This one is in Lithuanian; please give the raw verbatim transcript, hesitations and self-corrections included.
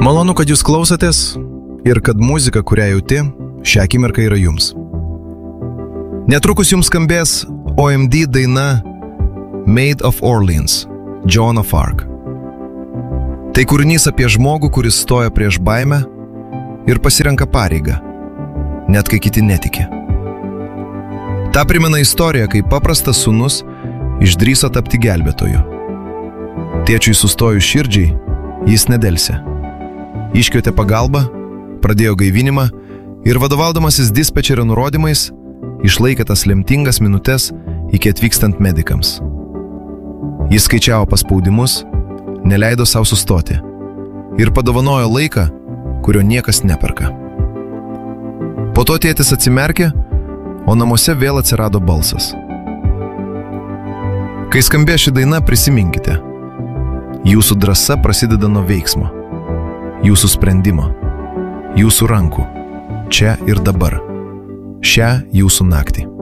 Malonu, kad jūs klausotės ir kad muzika, kurią jauti, šią akimirką yra jums. Netrukus jums skambės O M D daina Maid of Orleans, Joan of Arc. Tai kūrinys apie žmogų, kuris stoja prieš baimę ir pasirenka pareigą, net kai kiti netiki. Ta primena istoriją, kai paprastas sūnus išdrįso tapti gelbėtoju. Tėčiui sustojus širdžiai, jis nedelsė. Iškvietė pagalbą, pradėjo gaivinimą ir vadovaudamasis dispečerio nurodymais, išlaikė tas lemtingas minutes iki atvykstant medikams. Jis skaičiavo paspaudimus, neleido savo sustoti ir padovanojo laiką, kurio niekas neperka. Po to tėtis atsimerkė, o namuose vėl atsirado balsas. Kai skambė ši daina, prisiminkite. Jūsų drąsa prasideda nuo veiksmo, jūsų sprendimo, jūsų rankų, čia ir dabar, šią jūsų naktį.